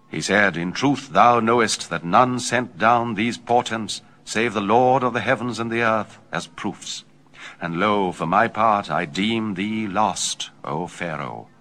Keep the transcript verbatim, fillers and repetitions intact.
He said, In truth thou knowest that none sent down these portents, save the Lord of the heavens and the earth, as proofs. And lo, for my part, I deem thee lost, O Pharaoh.